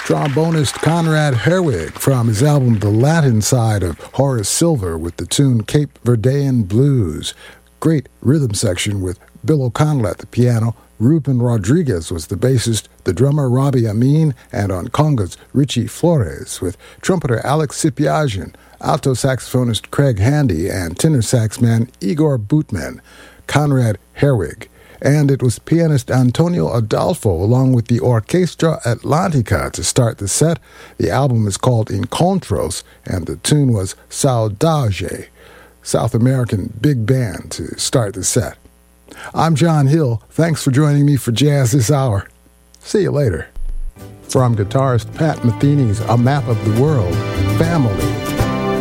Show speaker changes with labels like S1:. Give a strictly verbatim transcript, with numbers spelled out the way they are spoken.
S1: trombonist Conrad Herwig from his album The Latin Side of Horace Silver with the tune Cape Verdean Blues. Great rhythm section with Bill O'Connell at the piano. Ruben Rodriguez was the bassist, the drummer Robbie Amin, and on congas Richie Flores with trumpeter Alex Sipiagin, alto saxophonist Craig Handy, and tenor saxman Igor Bootman. Conrad Herwig. And it was pianist Antonio Adolfo along with the Orchestra Atlantica to start the set. The album is called Encontros, and the tune was Saudade, South American big band to start the set. I'm John Hill. Thanks for joining me for Jazz This Hour. See you later. From guitarist Pat Metheny's A Map of the World, Family.